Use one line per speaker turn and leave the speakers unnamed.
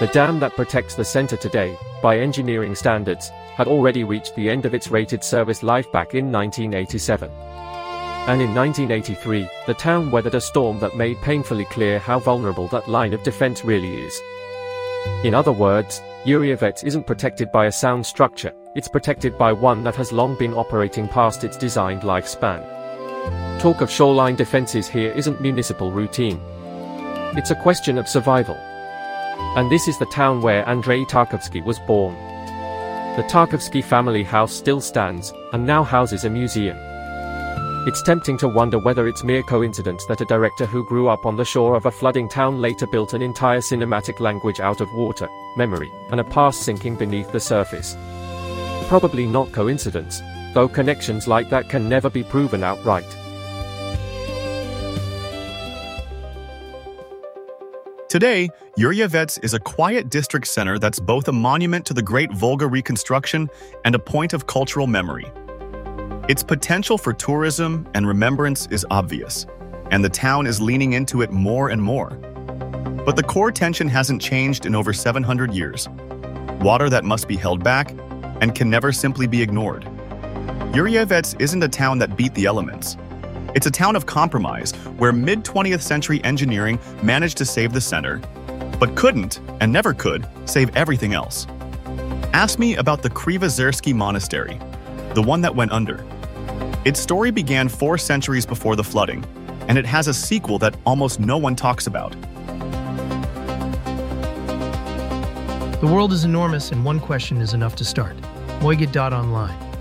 The dam that protects the center today, by engineering standards, had already reached the end of its rated service life back in 1987. And in 1983, the town weathered a storm that made painfully clear how vulnerable that line of defense really is. In other words, Yurievets isn't protected by a sound structure, it's protected by one that has long been operating past its designed lifespan. Talk of shoreline defenses here isn't municipal routine. It's a question of survival. And this is the town where Andrei Tarkovsky was born. The Tarkovsky family house still stands, and now houses a museum. It's tempting to wonder whether it's mere coincidence that a director who grew up on the shore of a flooding town later built an entire cinematic language out of water, memory, and a past sinking beneath the surface. Probably not coincidence, though connections like that can never be proven outright.
Today, Yurievets is a quiet district center that's both a monument to the Great Volga reconstruction and a point of cultural memory. Its potential for tourism and remembrance is obvious, and the town is leaning into it more and more. But the core tension hasn't changed in over 700 years. Water that must be held back and can never simply be ignored. Yurievets isn't a town that beat the elements. It's a town of compromise where mid-20th century engineering managed to save the center, but couldn't, and never could, save everything else. Ask me about the Krivozersky Monastery, the one that went under. Its story began 4 centuries before the flooding, and it has a sequel that almost no one talks about.
The world is enormous, and one question is enough to start. Moigit.online.